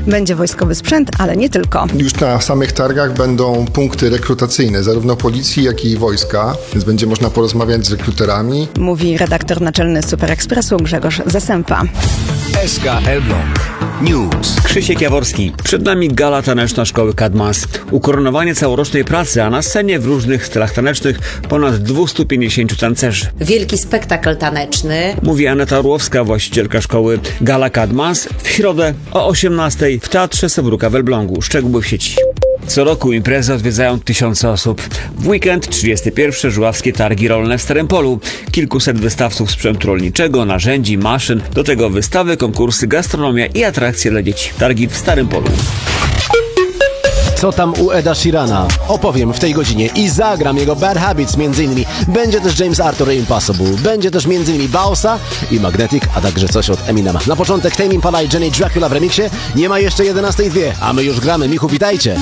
Będzie wojskowy sprzęt, ale nie tylko. Już na samych targach będą punkty rekrutacyjne, zarówno policji, jak i wojska, więc będzie można porozmawiać z rekruterami. Mówi redaktor naczelny Super Expressu Grzegorz Zasępa. SK Elbląg News. Krzysiek Jaworski. Przed nami gala taneczna szkoły Kadmas. Ukoronowanie całorocznej pracy, a na scenie w różnych stylach tanecznych ponad 250 tancerzy. Wielki spektakl taneczny. Mówi Aneta Orłowska, właścicielka szkoły. Gala Kadmas w środę o 18:00 w Teatrze Sobruka w Elblągu. Szczegóły w sieci. Co roku imprezy odwiedzają tysiące osób. W weekend 31. Żuławskie Targi Rolne w Starym Polu. Kilkuset wystawców sprzętu rolniczego, narzędzi, maszyn. Do tego wystawy, konkursy, gastronomia i atrakcje dla dzieci. Targi w Starym Polu. Co tam u Eda Sheerana? Opowiem w tej godzinie i zagram jego Bad Habits m.in. Będzie też James Arthur i Impossible. Będzie też m.in. Bausa i Magnetic, a także coś od Eminema. Na początek Tame Impala i Jenny Dracula w remiksie. Nie ma jeszcze 11:02, a my już gramy. Michu, witajcie!